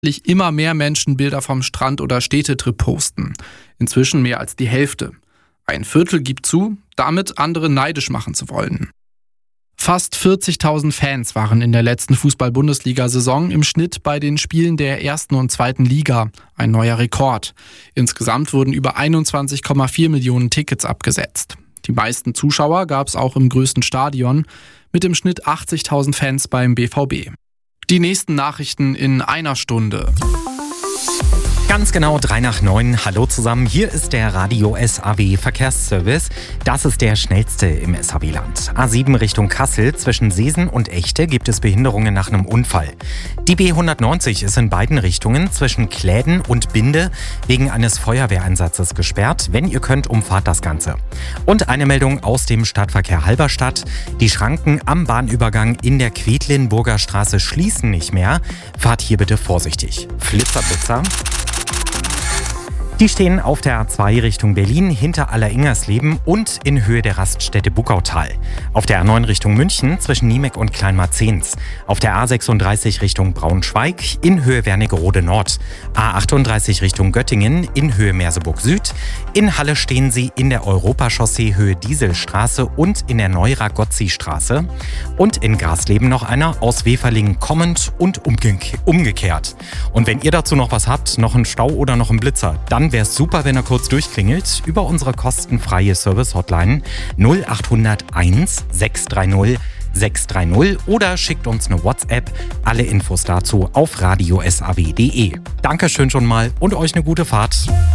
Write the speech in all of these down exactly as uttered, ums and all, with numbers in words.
immer mehr Menschen Bilder vom Strand oder Städtetrip posten. Inzwischen mehr als die Hälfte. Ein Viertel gibt zu, damit andere neidisch machen zu wollen. Fast vierzigtausend Fans waren in der letzten Fußball-Bundesliga-Saison im Schnitt bei den Spielen der ersten und zweiten Liga. Ein neuer Rekord. Insgesamt wurden über einundzwanzig Komma vier Millionen Tickets abgesetzt. Die meisten Zuschauer gab es auch im größten Stadion, mit im Schnitt achtzigtausend Fans beim B V B. Die nächsten Nachrichten in einer Stunde. Ganz genau drei nach neun. Hallo zusammen, hier ist der Radio S A W Verkehrsservice. Das ist der schnellste im S A W-Land. A sieben Richtung Kassel, zwischen Seesen und Echte gibt es Behinderungen nach einem Unfall. Die B hundertneunzig ist in beiden Richtungen zwischen Kläden und Binde wegen eines Feuerwehreinsatzes gesperrt. Wenn ihr könnt, umfahrt das Ganze. Und eine Meldung aus dem Stadtverkehr Halberstadt. Die Schranken am Bahnübergang in der Quedlinburger Straße schließen nicht mehr. Fahrt hier bitte vorsichtig. Flitzerblitzer. Die stehen auf der A zwei Richtung Berlin hinter Alleringers-Leben und in Höhe der Raststätte Buckautal. Auf der A neun Richtung München zwischen Niemek und Kleinmarzens. Auf der A sechsunddreißig Richtung Braunschweig in Höhe Wernigerode Nord. A achtunddreißig Richtung Göttingen in Höhe Merseburg Süd. In Halle stehen sie in der Europachaussee Höhe Dieselstraße und in der Neura-Gozzi-Straße. Und in Grasleben noch einer aus Weferlingen kommend und umge- umgekehrt. Und wenn ihr dazu noch was habt, noch einen Stau oder noch einen Blitzer, dann wäre es super, wenn er kurz durchklingelt über unsere kostenfreie Service-Hotline null acht null eins sechs drei null sechs drei null oder schickt uns eine WhatsApp. Alle Infos dazu auf radio s a w punkt d e. Dankeschön schon mal und euch eine gute Fahrt.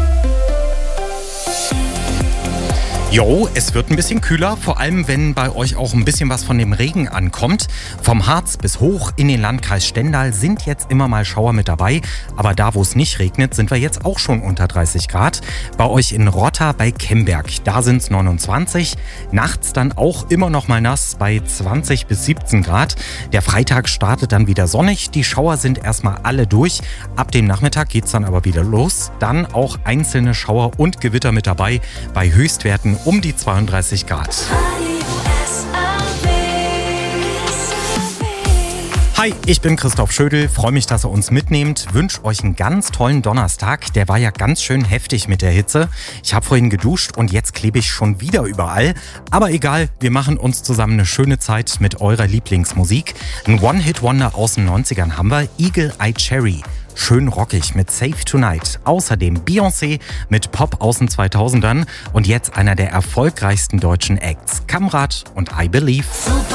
Jo, es wird ein bisschen kühler, vor allem wenn bei euch auch ein bisschen was von dem Regen ankommt. Vom Harz bis hoch in den Landkreis Stendal sind jetzt immer mal Schauer mit dabei. Aber da, wo es nicht regnet, sind wir jetzt auch schon unter dreißig Grad. Bei euch in Rotta bei Kemberg, da sind es neunundzwanzig. Nachts dann auch immer noch mal nass bei zwanzig bis siebzehn Grad. Der Freitag startet dann wieder sonnig. Die Schauer sind erstmal alle durch. Ab dem Nachmittag geht es dann aber wieder los. Dann auch einzelne Schauer und Gewitter mit dabei bei Höchstwerten um die zweiunddreißig Grad. Hi, ich bin Christoph Schödel, freue mich, dass ihr uns mitnehmt, wünsche euch einen ganz tollen Donnerstag. Der war ja ganz schön heftig mit der Hitze. Ich habe vorhin geduscht und jetzt klebe ich schon wieder überall. Aber egal, wir machen uns zusammen eine schöne Zeit mit eurer Lieblingsmusik. Ein One-Hit-Wonder aus den neunzigern haben wir, Eagle Eye Cherry. Schön rockig mit Save Tonight. Außerdem Beyoncé mit Pop aus den zweitausendern und jetzt einer der erfolgreichsten deutschen Acts, Kamrat und I Believe.